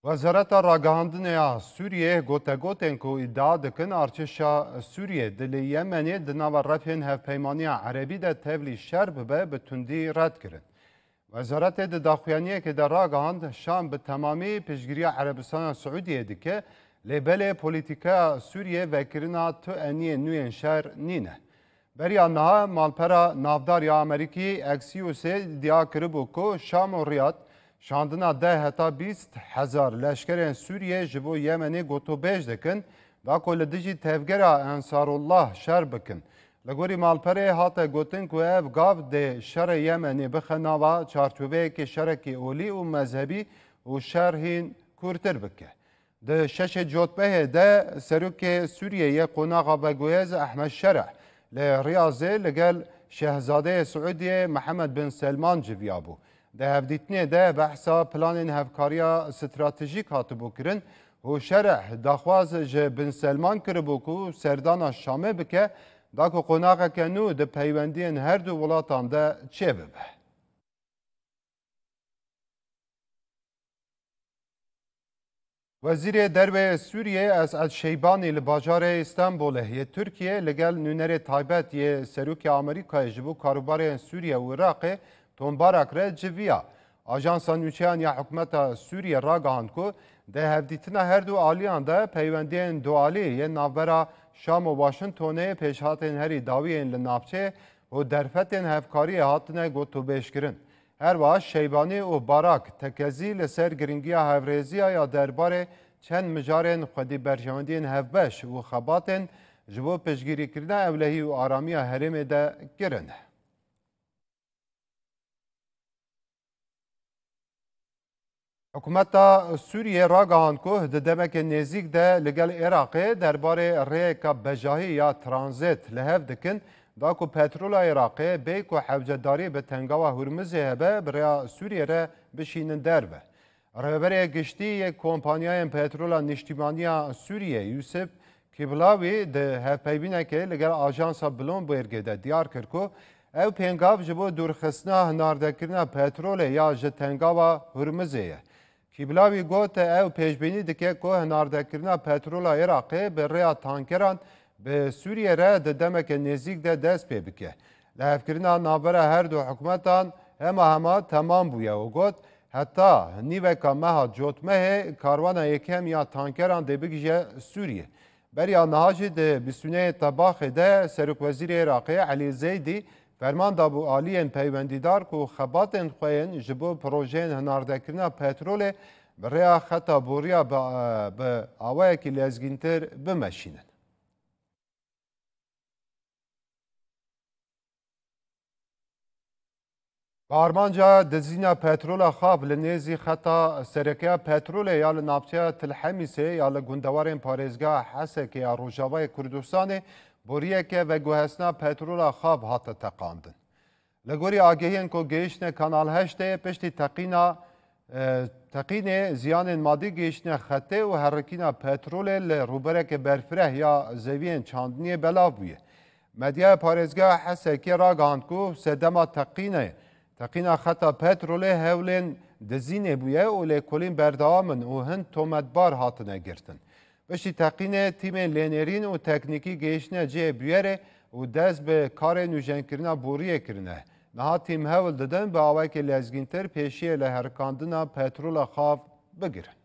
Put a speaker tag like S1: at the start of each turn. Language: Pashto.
S1: وزارت راگهاندنیا سوریه گوتگوتن کو ادعا دکن ارتشا سوریه دل یمنی دناو رفین هفپیمانی عربی ده تبلی شرب به تندی رد کرد. وزارت داخویانیه که در راگهاند شام به تمامی پیشگیری عربستان سعودیه دکه لبل پولیتیکا سوریه وکرنا تو انیه نوین شهر نینه. بری آنها مالپرا نافدار یا امریکی اکسیوسه دیا کربو کو شام و ریاد شاندنا 10 تا 20,000 لشکر سوریه جبو یمنی گوتو بیج دکن دا کل دیجی تفگرا انصار الله شر بکن. لگوری مالپره هاته گوتن که اف گاو ده شر یمنی بخناوا چارچوبه که شرکی اولی و مذهبی و شرهین کورتر بکه. ده شش جوتبه ده سروک سوریه یک قناغا بگویز احمد شرع لریاضه لگل شهزاده سعودی محمد بن سلمان جویابو. ده هفدیتنه ده بحثا پلان هفکاریا استراتژیک هاتبو کرن و شرح داخواز جه بن سلمان کربو که سردان شامه بکه دا که قناقه کنو ده پیوندین هر دو ولاتان ده چه ببه. وزیر درو سوریه اسعد شیبانی لباجار استانبول یه ترکیه لگل نونر تایبت یه سروک آمریکای جبو کاروبار سوریه و عراق تنبارک را جویا. آژانس نوچهان یا حکومت سوریه را گهاند که ده هفدیتنا هر دو آلیان ده پیوندین دوالی یه نافبرا شام و واشنطونه پیشهاتین هری داویین لنافچه و درفتین هفکاری هاتنه گوتو بیش کرن. هر واش شیبانی و باراک تکزی لسر گرینگیا هفریزیا یا درباره چند مجارین خودی برجمندین هفبش و خباتین جبو پیشگیری کرنه اولهی و آرامی هرم ده گرنه. حکومت سوریه را گهاند که ده دمک نزیک ده لگل عراقی درباره ریکا بجاهی یا ترانزیت لحف دکن دا که پترول عراقی بی که حوجداری به تنگاوه هرمزی هبه برای سوریه را بشینن دربه. رهبر گشتی یک کمپانیای پترول نشتیمانی سوریه یوسف کیبلاوی ده هفپیبینه که لگل آژانس بلومبرگ ده دیار کرد که او پنگاو جبو دورخستنا هناردکرنا پترول یا جتنگاوه هرمزیه. کیبلاوی گوت او پیشبینی دکه که هناردکرنا پترول عراقی به ریا تانکران به سوریه را ده دمک نزیک ده دست پی بکه. لحفکرنا نابره هر دو حکومتان همه تمام بویه و گوت حتی نیوکا مها جوتمه کاروان یکم یا تانکران ده بگیجه سوریه. بری آنهاجی ده بسونه طباخ ده سرک وزیر عراقی علی زیدی فرمان دابو آلیین پیوندیدار که خباتین خوین جبو پروژین هناردکرنا پترول برای خطا بوریا به آوه که لزگینتر بمشینن. بارمانجا دزینا پترول خواب لنیزی خطا سرکه پترول یا لنابچه تلحمیسه یا لگوندوارین پارێزگا حسک یا روژاوای کردستان بوریه که و گوهسنا پترول خواب هات تقاندن. لگوری آگهین که گیشن کانال هشته پشتی تقین زیان مادی گیشن خطه و حرکینا پترول لروبره که برفره یا زوین چاندنی بلاو بویه. مدیا پارێزگا حسکی را گاند که سدما تقین خطا پترول هولین دزینه بویه و لکولین بردامن و هند تومتبار هاتنه گرتن. بشی تقین تیم لینرین و تکنیکی گیشنه جه بیاره و دست به کار نوژن کرنا بوریه کرنه. نها تیم هول دادن به آوه که لزگینتر پیشیه لحرکاندنا پترول خواب بگیرن.